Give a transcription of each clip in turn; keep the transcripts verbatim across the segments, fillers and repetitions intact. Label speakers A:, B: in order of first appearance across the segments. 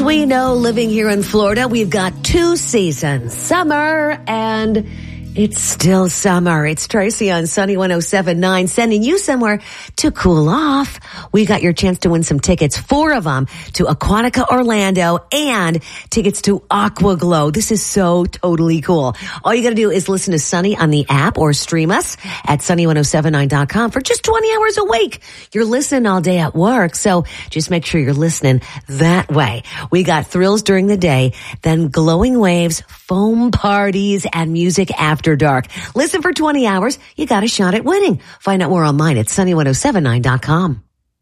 A: we know, living here in Florida, we've got two seasons, summer and it's still summer. It's Tracy on Sunny one oh seven point nine, sending you somewhere to cool off. We got your chance to win some tickets, four of them, to Aquatica Orlando and tickets to Aqua Glow. This is so totally cool. All you got to do is listen to Sunny on the app or stream us at sunny one oh seven nine dot com for just twenty hours a week. You're listening all day at work, so just make sure you're listening that way. We got thrills during the day, then glowing waves, foam parties, and music after dark. Listen for twenty hours. You got a shot at winning. Find out more online at sunny one oh seven nine dot com.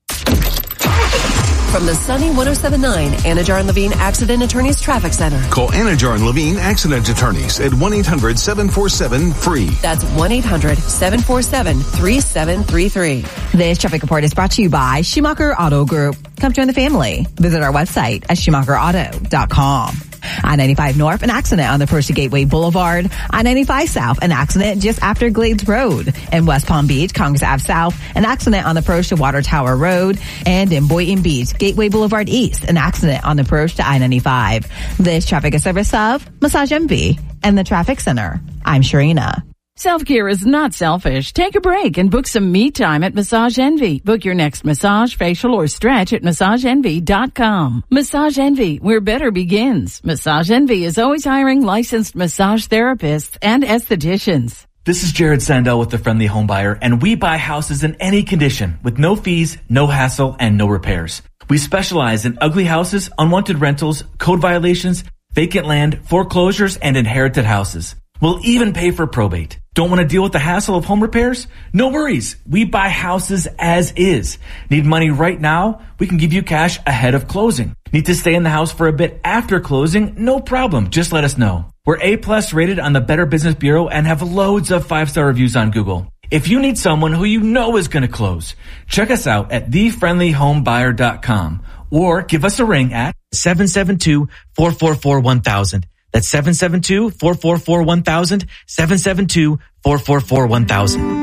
B: From the Sunny one oh seven point nine Anajar and Levine Accident Attorneys Traffic Center.
C: Call Anajar and Levine Accident Attorneys at one eight hundred seven four seven free.
B: That's one eight hundred seven four seven three seven three three.
D: This traffic report is brought to you by Schumacher Auto Group. Come join the family. Visit our website at schumacher auto dot com. I ninety-five North, an accident on the approach to Gateway Boulevard. I ninety-five South, an accident just after Glades Road. In West Palm Beach, Congress Avenue South, an accident on the approach to Water Tower Road. And in Boynton Beach, Gateway Boulevard East, an accident on the approach to I ninety-five. This traffic is service of Massage Envy and the Traffic Center. I'm Sharina.
E: Self-care is not selfish. Take a break and book some me time at Massage Envy. Book your next massage, facial, or stretch at massage envy dot com. Massage Envy, where better begins. Massage Envy is always hiring licensed massage therapists and estheticians.
F: This is Jared Sandell with the Friendly Home Buyer, and we buy houses in any condition with no fees, no hassle, and no repairs. We specialize in ugly houses, unwanted rentals, code violations, vacant land, foreclosures, and inherited houses. We'll even pay for probate. Don't want to deal with the hassle of home repairs? No worries. We buy houses as is. Need money right now? We can give you cash ahead of closing. Need to stay in the house for a bit after closing? No problem. Just let us know. We're A plus rated on the Better Business Bureau and have loads of five-star reviews on Google. If you need someone who you know is going to close, check us out at the friendly home buyer dot com or give us a ring at
G: seven seven two, four four four, one thousand. That's seven seven two, four four four, one thousand, seven seven two, four four four, one thousand.